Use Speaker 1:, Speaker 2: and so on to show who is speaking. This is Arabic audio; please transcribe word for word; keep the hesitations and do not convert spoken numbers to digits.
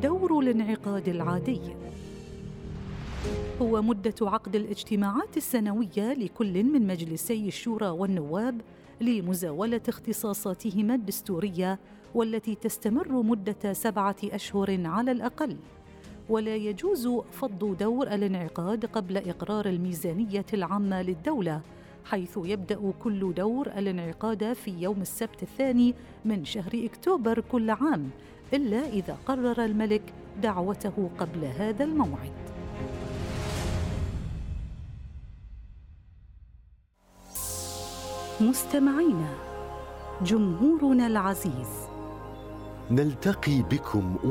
Speaker 1: دور الانعقاد العادي. هو مدة عقد الاجتماعات السنوية لكل من مجلسي الشورى والنواب لمزاولة اختصاصاتهما الدستورية، والتي تستمر مدة سبعة أشهر على الأقل. ولا يجوز فض دور الانعقاد قبل إقرار الميزانية العامة للدولة، حيث يبدأ كل دور الانعقاد في يوم السبت الثاني من شهر أكتوبر كل عام، إلا إذا قرر الملك دعوته قبل هذا الموعد. مستمعينا، جمهورنا العزيز،
Speaker 2: نلتقي بكم